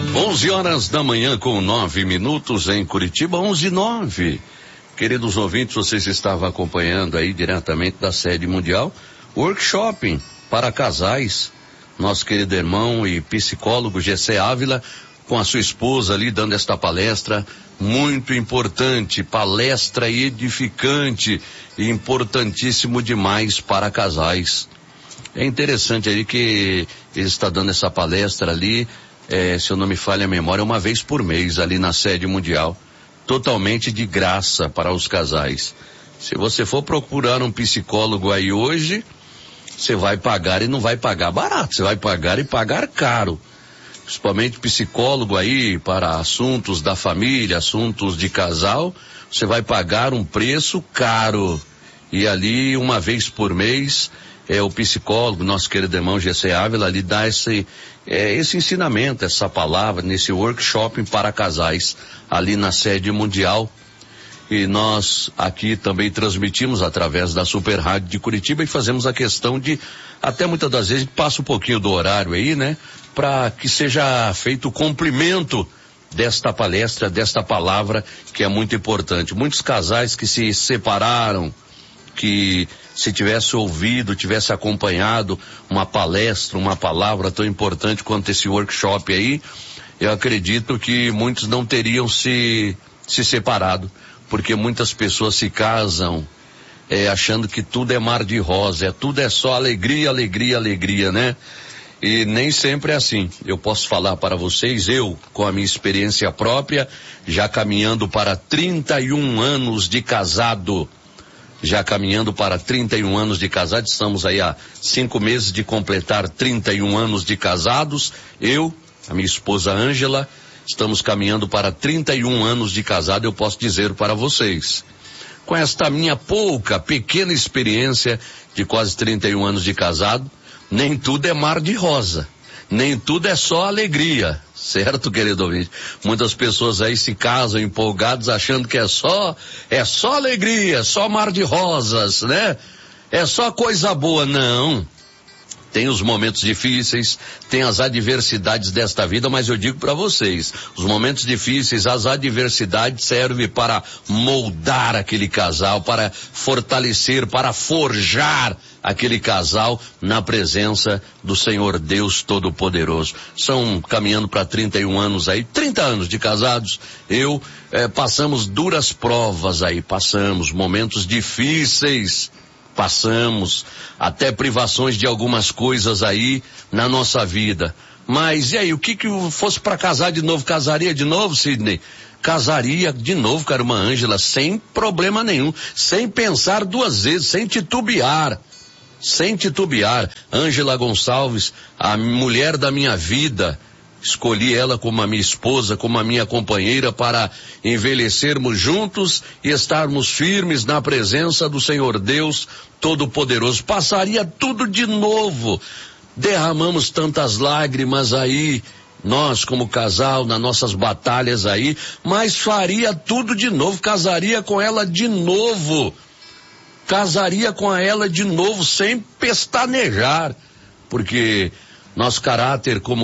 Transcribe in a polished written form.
11 da manhã com 9 minutos em Curitiba, 11:09. Queridos ouvintes, vocês estavam acompanhando aí diretamente da sede mundial, workshop para casais. Nosso querido irmão e psicólogo Gessé Ávila, com a sua esposa ali dando esta palestra muito importante, palestra edificante e importantíssimo demais para casais. É interessante aí que ele está dando essa palestra ali, se eu não me falha a memória, uma vez por mês ali na sede mundial, totalmente de graça para os casais. Se você for procurar um psicólogo aí hoje, você vai pagar e não vai pagar barato, você vai pagar e pagar caro. Principalmente psicólogo aí para assuntos da família, assuntos de casal, você vai pagar um preço caro. E ali, uma vez por mês, o psicólogo, nosso querido irmão Gessé Ávila, ali dá esse ensinamento, essa palavra, nesse workshop para casais, ali na sede mundial. E nós aqui também transmitimos através da Super Rádio de Curitiba e fazemos a questão de, até muitas das vezes, passa um pouquinho do horário aí, né? Para que seja feito o cumprimento desta palestra, desta palavra, que é muito importante. Muitos casais que se separaram, que se tivesse ouvido, tivesse acompanhado uma palestra, uma palavra tão importante quanto esse workshop aí, eu acredito que muitos não teriam se separado, porque muitas pessoas se casam achando que tudo é mar de rosa, tudo é só alegria, alegria, alegria, né? E nem sempre é assim. Eu posso falar para vocês, eu, com a minha experiência própria, já caminhando para 31 anos de casado, estamos aí há 5 meses de completar 31 anos de casados, eu, a minha esposa Ângela, estamos caminhando para 31 anos de casado, eu posso dizer para vocês, com esta minha pequena experiência de quase 31 anos de casado, nem tudo é mar de rosa, nem tudo é só alegria, certo, querido ouvinte? Muitas pessoas aí se casam empolgados achando que é só alegria, só mar de rosas, né? É só coisa boa. Não. Tem os momentos difíceis, tem as adversidades desta vida, mas eu digo para vocês, os momentos difíceis, as adversidades servem para moldar aquele casal, para fortalecer, para forjar aquele casal na presença do Senhor Deus Todo-Poderoso. São caminhando para 31 anos aí, 30 anos de casados, passamos duras provas aí, passamos momentos difíceis, passamos até privações de algumas coisas aí na nossa vida. Mas e aí, o que fosse para casar de novo? Casaria de novo, Sidney? Casaria de novo com a irmã Ângela, sem problema nenhum, sem pensar duas vezes, sem titubear. Ângela Gonçalves, a mulher da minha vida, escolhi ela como a minha esposa, como a minha companheira para envelhecermos juntos e estarmos firmes na presença do Senhor Deus Todo-Poderoso. Passaria tudo de novo. Derramamos tantas lágrimas aí, nós como casal, nas nossas batalhas aí, mas faria tudo de novo, casaria com ela de novo. Sem pestanejar, porque nosso caráter como